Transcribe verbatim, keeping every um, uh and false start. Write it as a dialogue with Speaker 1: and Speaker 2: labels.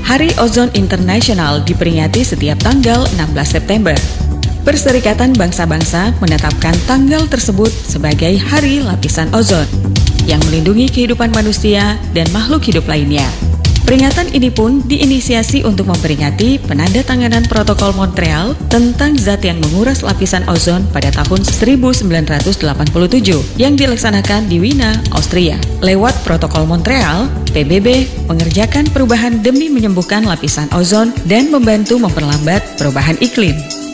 Speaker 1: Hari Ozon Internasional diperingati setiap tanggal enam belas September. Perserikatan Bangsa-Bangsa menetapkan tanggal tersebut sebagai Hari Lapisan Ozon yang melindungi kehidupan manusia dan makhluk hidup lainnya. Peringatan ini pun diinisiasi untuk memperingati penandatanganan Protokol Montreal tentang zat yang menguras lapisan ozon pada tahun seribu sembilan ratus delapan puluh tujuh yang dilaksanakan di Wina, Austria. Lewat Protokol Montreal, P B B mengerjakan perubahan demi menyembuhkan lapisan ozon dan membantu memperlambat perubahan iklim.